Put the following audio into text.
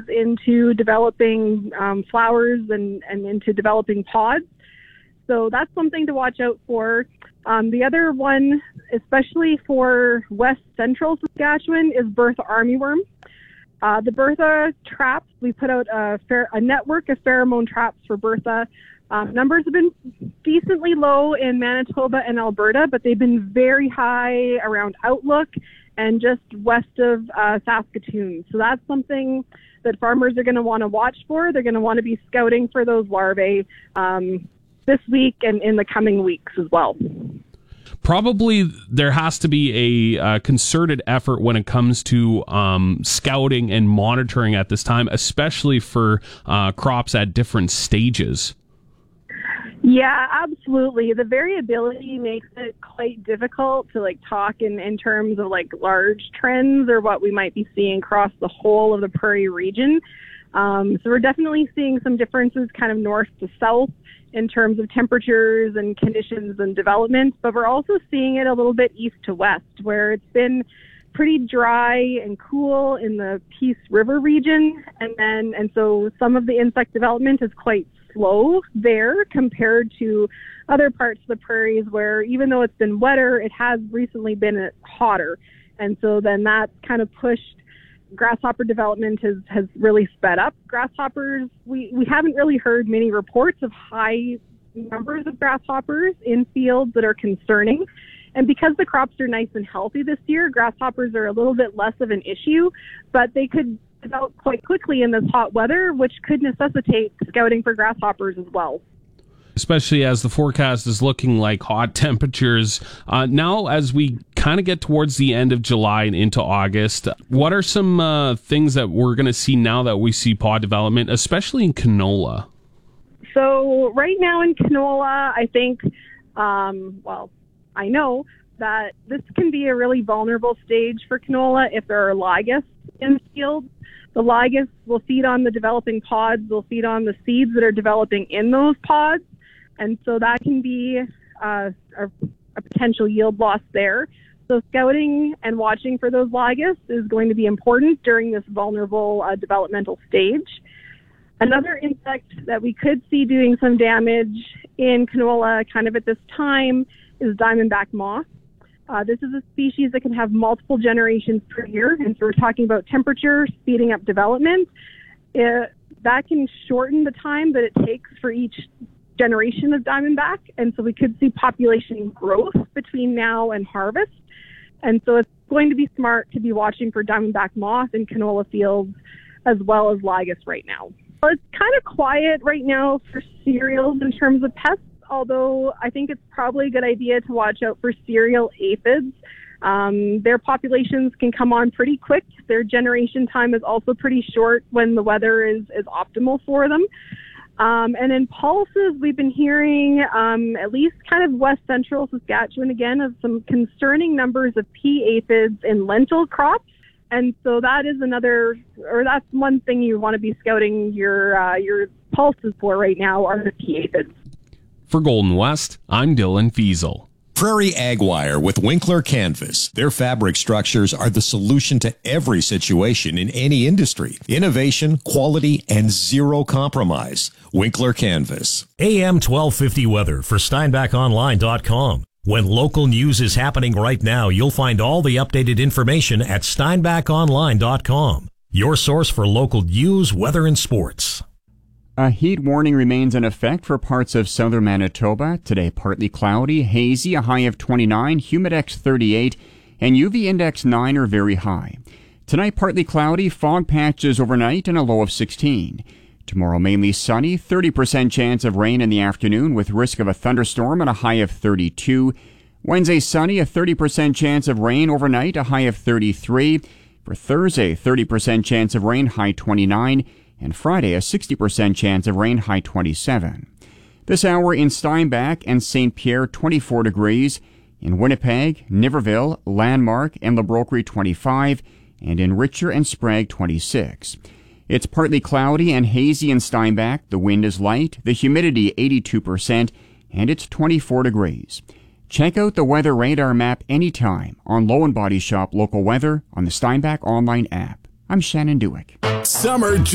into developing flowers and into developing pods. So that's something to watch out for. The other one, especially for west central Saskatchewan, is Bertha armyworm. The Bertha traps, we put out a network of pheromone traps for Bertha. Numbers have been decently low in Manitoba and Alberta, but they've been very high around Outlook and just west of Saskatoon. So that's something that farmers are going to want to watch for. They're going to want to be scouting for those larvae this week and in the coming weeks as well. Probably there has to be a concerted effort when it comes to scouting and monitoring at this time, especially for crops at different stages. Yeah, absolutely. The variability makes it quite difficult to talk in terms of large trends or what we might be seeing across the whole of the prairie region. So we're definitely seeing some differences kind of north to south in terms of temperatures and conditions and development, but we're also seeing it a little bit east to west, where it's been pretty dry and cool in the Peace River region, and so some of the insect development is quite slow there compared to other parts of the prairies where, even though it's been wetter, it has recently been hotter, and so then that's kind of pushed grasshopper development has really sped up. Grasshoppers, we haven't really heard many reports of high numbers of grasshoppers in fields that are concerning. And because the crops are nice and healthy this year, grasshoppers are a little bit less of an issue, but they could develop quite quickly in this hot weather, which could necessitate scouting for grasshoppers as well. Especially as the forecast is looking like hot temperatures. Now, as we kind of get towards the end of July and into August, what are some things that we're going to see now that we see pod development, especially in canola? So right now in canola, I think, I know that this can be a really vulnerable stage for canola if there are ligas in the field. The ligas will feed on the developing pods, they'll feed on the seeds that are developing in those pods. And so that can be a potential yield loss there. So scouting and watching for those ligas is going to be important during this vulnerable developmental stage. Another insect that we could see doing some damage in canola kind of at this time is diamondback moth. This is a species that can have multiple generations per year. And so we're talking about temperature, speeding up development. That can shorten the time that it takes for each generation of diamondback, and so we could see population growth between now and harvest. And so it's going to be smart to be watching for diamondback moth in canola fields as well as ligas right now. Well, it's kind of quiet right now for cereals in terms of pests, although I think it's probably a good idea to watch out for cereal aphids. Their populations can come on pretty quick. Their generation time is also pretty short when the weather is optimal for them. And in pulses, we've been hearing, at least kind of west central Saskatchewan again, of some concerning numbers of pea aphids in lentil crops. And so that is that's one thing you want to be scouting your pulses for right now, are the pea aphids. For Golden West, I'm Dylan Fiesel. Prairie Ag Wire with Winkler Canvas. Their fabric structures are the solution to every situation in any industry. Innovation, quality, and zero compromise. Winkler Canvas. AM 1250 weather for SteinbachOnline.com. When local news is happening right now, you'll find all the updated information at SteinbachOnline.com. Your source for local news, weather, and sports. A heat warning remains in effect for parts of southern Manitoba. Today, partly cloudy, hazy, a high of 29, humidex 38, and UV index 9 are very high. Tonight, partly cloudy, fog patches overnight, and a low of 16. Tomorrow, mainly sunny, 30% chance of rain in the afternoon with risk of a thunderstorm and a high of 32. Wednesday, sunny, a 30% chance of rain overnight, a high of 33. For Thursday, 30% chance of rain, high 29. And Friday, a 60% chance of rain, high 27. This hour in Steinbach and St. Pierre, 24 degrees. In Winnipeg, Niverville, Landmark, and La Broquerie, 25. And in Richer and Sprague, 26. It's partly cloudy and hazy in Steinbach. The wind is light, the humidity 82%, and it's 24 degrees. Check out the weather radar map anytime on Low and Body Shop Local Weather on the Steinbach online app. I'm Shannon Dewick. Summer